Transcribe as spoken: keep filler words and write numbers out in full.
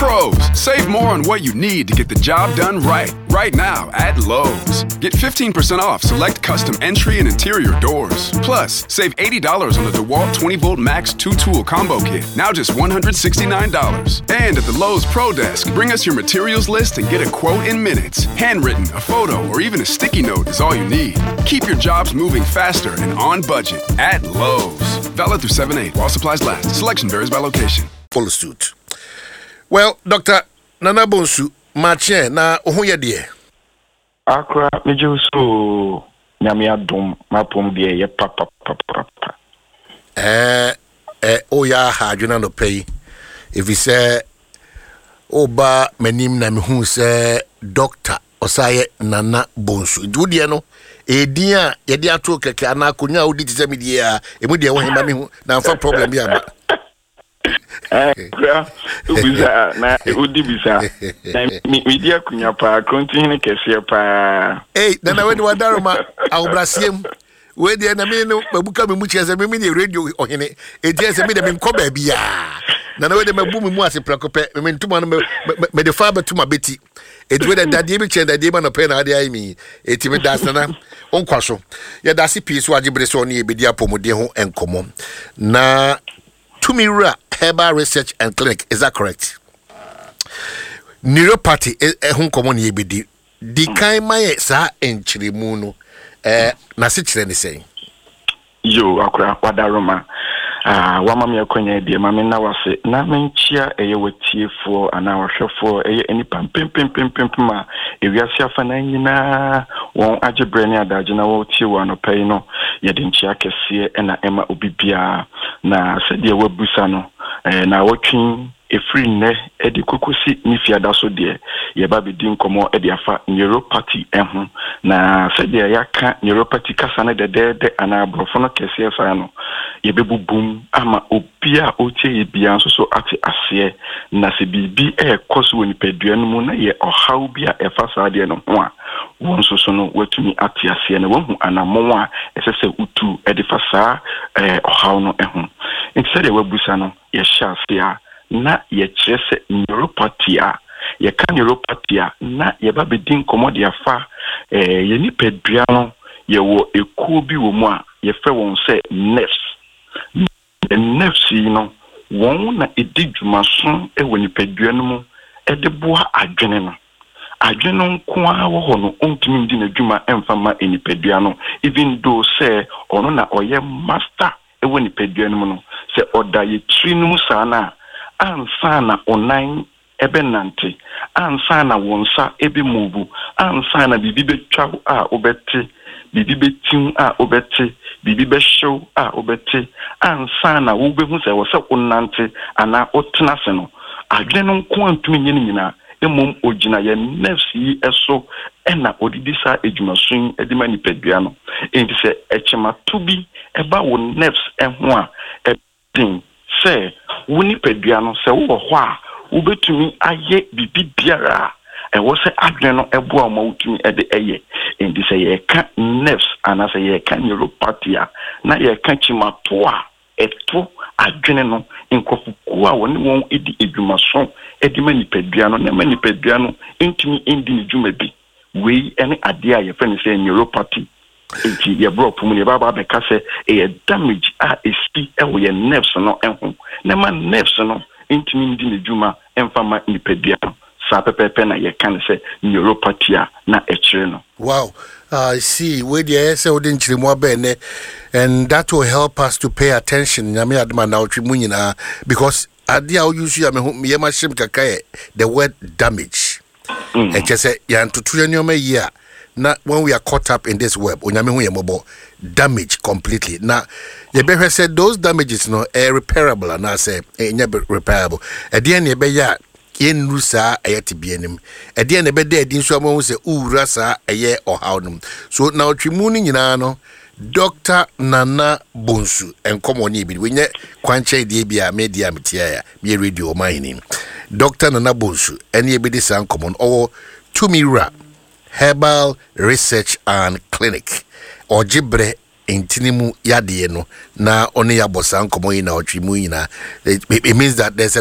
Pros, save more on what you need to get the job done right. Right now at Lowe's. Get fifteen percent off select custom entry and interior doors. Plus, save eighty dollars on the DeWalt twenty volt Max two tool combo kit. Now just one hundred sixty-nine dollars. And at the Lowe's Pro Desk, bring us your materials list and get a quote in minutes. Handwritten, a photo, or even a sticky note is all you need. Keep your jobs moving faster and on budget at Lowe's. Valid through seven eight while supplies last. Selection varies by location. Follow suit. Well, Doctor Nana Bonsu, Marchen, na ohuye die. Akra meju so nyame adom mapom die ye papa papa. Eh eh oya hadwena no pay. If you say oba manim na me hu say Doctor Osaye Nana Bonsu. Du die no e dia ye dia to keke ana konya odi tise me die a e mu die wo hema me hu na mfa problem bi ama. Eh, ubisa na udi bisa. Na mi dia kunya pa continue kese pa. Eh, na na we wa daroma awbrasiem. We dia na me no mabuka me mu cheze me me ni radio ohene. E dia se me de me nko ba bia. Na na we de mabu me mu ase prakope me ntuma no me de fa betuma beti. E de we de dadie bi chen dadie ma no pe na ade ai mi. E ti me das na onkwaso. Ya dasi piece wa gibre so ni e bedi apomode ho enkomo. Na Tumira Herbal Research and Clinic, is that correct? Neuropathy eh hun common ye bedi. Di kan maye sa enchiri mu no eh na se kire ni sen. Yo akura wadaroma. Ah wama me akonya die ma me na wase na menchia eye watiefo ana wahwefo eye eni pam pem pem pem pem ma ewiase afa na nyina won agebre ni adaje na wo tie wo no pay no ye de nchia kese e na ema obibia na sede wabusa no eh na wotwin efri ne e de kokosi ni fiada so de ye ba be din komo e de afa neuropathy ehun na sede ya ka neuropathy kasa na de de ana brofo no kese fa no ye bebubum ama obia otie ye bia nso so ate ase na se bibi e koso woni padua no mu na ye ohaw bia e fa sa de no ho a won so so no watumi ate ase na wahu anamon a esese utu e de fa sa eh ohaw no ehun inside wabusa no ye sha se a na ye chese neuropathy a ye ka neuropathy a na ye ba bedin komodia fa eh ye ni padua no ye wo ekuo bi wo mu a ye fe won se nerves. The nerves you know won na edidwumaso e woni padua no mu e de boa adwene no adwene no kwa wo ho no ontimi ndi na dwuma emfa ma enipadua no even though say ono na oye master e woni padua no mu no se oda ye tri no mu sana ansa na onan ebe nante ansa na wonsa ebe move ansa na bibi betwa a obeti bibi betin a obeti bibi be show a obeti ansa na wo behu se wo se onante ana otena se no adwene no nko antumi nyini nyina emom ogina ye nerves yi eso ena odidi sa edwumasun edima ni padua no enti se echema to bi eba wo nerves eho a edin se wo ni padua no se wo ho a wo betumi aye bibi biara e wo se adwene no ebo a ma wotumi ede eye enti se ye ka nerves ana se ye ka neuropathy na ye ka chimato a eto adwene no nkofuku a woni won edi edwumaso edi manipadua no na manipadua no ntimi endi ni dwuma bi we ene ade a ye fe ne se neuropathy enti ye bro pum ne baba be ka se e damage a esi e wo ye nerves no enho na ma nerves no ntimi endi ni dwuma emfa ma nipadua no sa pepepe na ye kan se neuropathy na echire no. Wow. Uh, I see. We the say we didn't chirimu abene, and that will help us to pay attention. Nyame adma na otrimu nyina because ade a use ya me me ma shim kakae the word damage. E che say ya ntutu nyoma yi a na when we are caught up in this web onyame hu yemobo damage completely. Na ye be said those damages no are repairable and I say enya repairable. E de na be ya yen rusa ayati bienim e de na be de adi nso amon se uwura sa aye ohawnum so na otwimu ni nyina no Doctor Nana Bonsu enkomo ni bi wenye kwanche de bia media metia ya me radio mine Doctor Nana Bonsu ene e be de san common owo Tumira Herbal Research and Clinic ojibre intinimu yade no na one ya bosan komo yi na otwimu yi na it means that there's a